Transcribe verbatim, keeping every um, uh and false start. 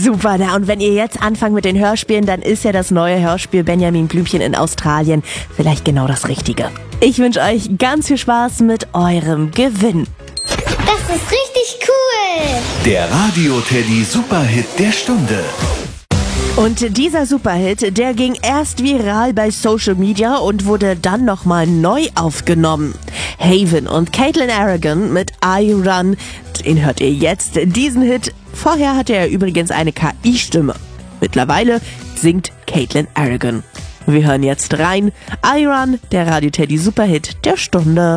Super, na und wenn ihr jetzt anfangt mit den Hörspielen, dann ist ja das neue Hörspiel Benjamin Blümchen in Australien vielleicht genau das Richtige. Ich wünsche euch ganz viel Spaß mit eurem Gewinn. Das ist richtig cool. Der Radio-Teddy Superhit der Stunde. Und dieser Superhit, der ging erst viral bei Social Media und wurde dann nochmal neu aufgenommen. Haven und Caitlin Aragon mit I Run, den hört ihr jetzt, diesen Hit. Vorher hatte er übrigens eine K I-Stimme. Mittlerweile singt Caitlin Aragon. Wir hören jetzt rein. I Run, der Radio-Teddy Superhit der Stunde.